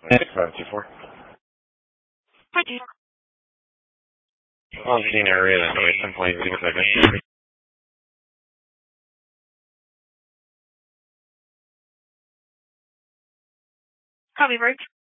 6524. Hi, On scene area, that noise 10.6 seconds. Copy, Bridge.